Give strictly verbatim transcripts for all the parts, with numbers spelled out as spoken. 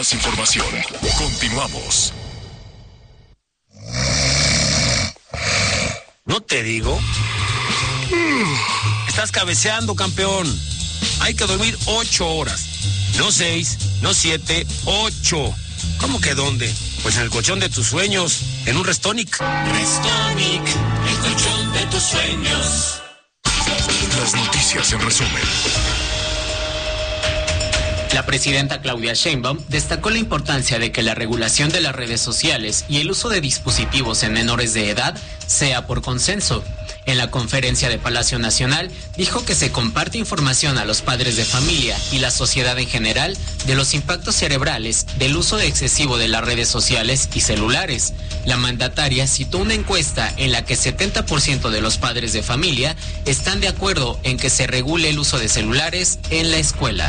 más información. Continuamos. ¿No te digo? Estás cabeceando, campeón. Hay que dormir ocho horas. No seis, no siete, ocho. ¿Cómo que dónde? Pues en el colchón de tus sueños, en un Restonic. Restonic, el colchón de tus sueños. Las noticias en resumen. La presidenta Claudia Sheinbaum destacó la importancia de que la regulación de las redes sociales y el uso de dispositivos en menores de edad sea por consenso. En la conferencia de Palacio Nacional dijo que se comparte información a los padres de familia y la sociedad en general de los impactos cerebrales del uso excesivo de las redes sociales y celulares. La mandataria citó una encuesta en la que setenta por ciento de los padres de familia están de acuerdo en que se regule el uso de celulares en la escuela.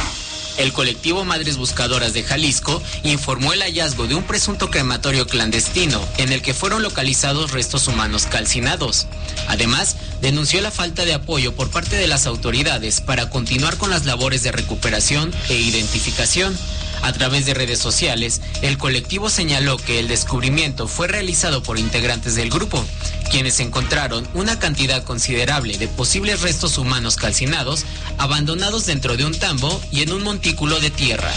El colectivo Madres Buscadoras de Jalisco informó el hallazgo de un presunto crematorio clandestino en el que fueron localizados restos humanos calcinados. Además, denunció la falta de apoyo por parte de las autoridades para continuar con las labores de recuperación e identificación. A través de redes sociales, el colectivo señaló que el descubrimiento fue realizado por integrantes del grupo, quienes encontraron una cantidad considerable de posibles restos humanos calcinados abandonados dentro de un tambo y en un montículo de tierra.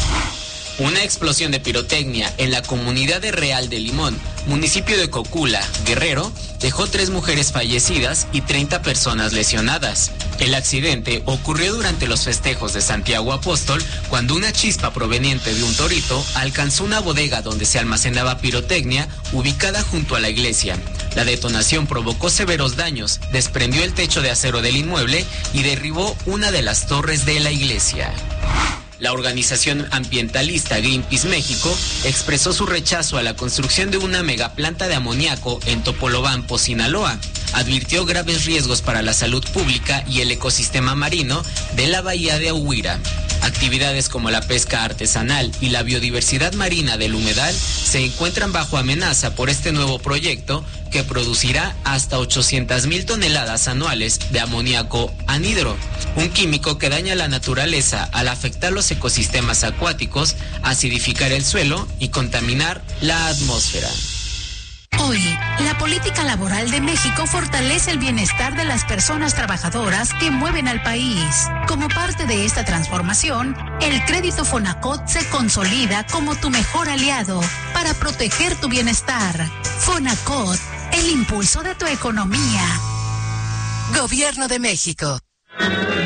Una explosión de pirotecnia en la comunidad de Real de Limón, municipio de Cocula, Guerrero, dejó tres mujeres fallecidas y treinta personas lesionadas. El accidente ocurrió durante los festejos de Santiago Apóstol, cuando una chispa proveniente de un torito alcanzó una bodega donde se almacenaba pirotecnia ubicada junto a la iglesia. La detonación provocó severos daños, desprendió el techo de acero del inmueble y derribó una de las torres de la iglesia. La organización ambientalista Greenpeace México expresó su rechazo a la construcción de una megaplanta de amoníaco en Topolobampo, Sinaloa. Advirtió graves riesgos para la salud pública y el ecosistema marino de la bahía de Ahuira. Actividades como la pesca artesanal y la biodiversidad marina del humedal se encuentran bajo amenaza por este nuevo proyecto que producirá hasta ochocientas mil toneladas anuales de amoníaco anhidro, un químico que daña la naturaleza al afectar los ecosistemas acuáticos, acidificar el suelo y contaminar la atmósfera. Hoy, la política laboral de México fortalece el bienestar de las personas trabajadoras que mueven al país. Como parte de esta transformación, el crédito Fonacot se consolida como tu mejor aliado para proteger tu bienestar. Fonacot, el impulso de tu economía. Gobierno de México.